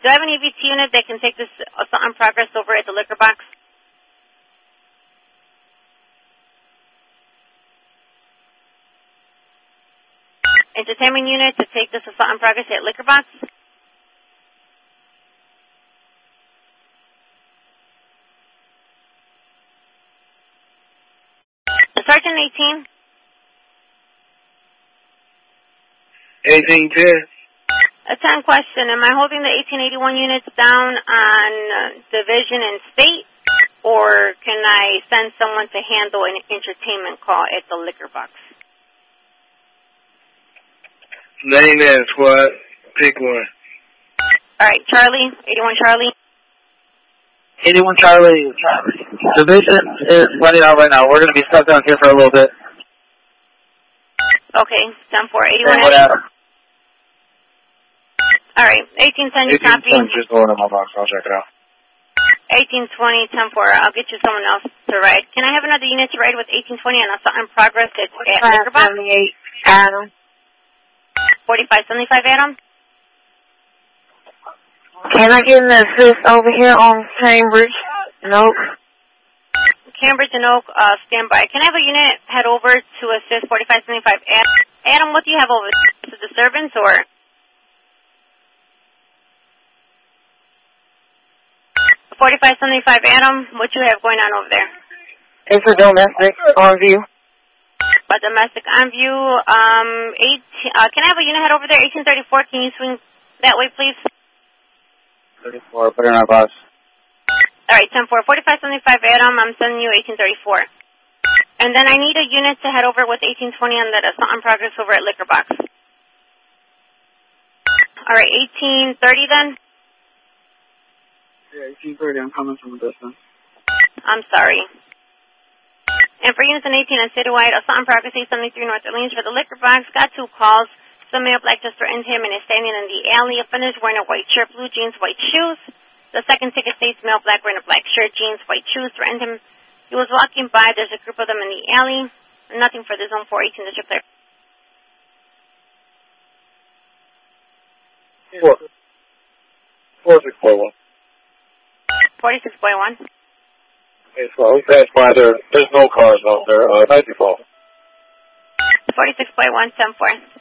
I have an EBT unit that can take this assault in progress over at the liquor box? Entertainment unit to take this assault in progress at liquor box? Sergeant 18. 1810. A 10 question. Am I holding the 1881 units down on division and state, or can I send someone to handle an entertainment call at the liquor box? Name is what? Pick one. All right, Charlie, 81 Charlie. 81 Charlie. Division is running out right now. We're going to be stuck down here for a little bit. Okay, 10-4, 81 Eddie. All right, 1810, you copy. 1820, just going to my box. I'll check it out. 1820, 10-4. I'll get you someone else to ride. Can I have another unit to ride with 1820 and assault in progress at liquor box? 4578 Adam. 4575 Adam. Can I get an assist over here on Cambridge and Oak? Cambridge and Oak, stand by. Can I have a unit head over to assist 4575 Adam? Adam, what do you have over there? Is it disturbance or? 4575 Adam, what you have going on over there? It's a domestic on view. A domestic on view. Can I have a unit head over there? 1834. Can you swing that way, please? 34. Put it in our box. All right, 10-4. 4575 Adam. I'm sending you 1834. And then I need a unit to head over with 1820 on that assault in progress over at liquor box. All right, 1830 then. Yeah, 1830. I'm coming from a distance. I'm sorry. And for units in 18 and citywide, assault in progress 873 North Orleans for the liquor box. Got 2 calls. Some male black just threatened him and is standing in the alley. Offenders wearing a white shirt, blue jeans, white shoes. The second ticket states male black wearing a black shirt, jeans, white shoes threatened him. He was walking by. There's a group of them in the alley. Nothing for the zone 418 district clear. 4641. 46.1. Hey, so we passed by there. There's no cars out there. 94. 46.1, 10-4.